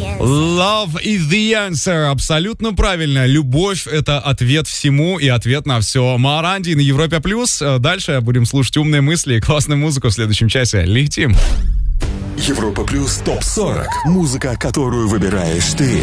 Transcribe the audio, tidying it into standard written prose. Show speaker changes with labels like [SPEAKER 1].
[SPEAKER 1] Love is the answer. Абсолютно правильно. Любовь — это ответ всему и ответ на все. Моранди на Европе+. Дальше будем слушать умные мысли и классную музыку в следующем часе. Летим.
[SPEAKER 2] Европа+ ТОП-40. Музыка, которую выбираешь ты.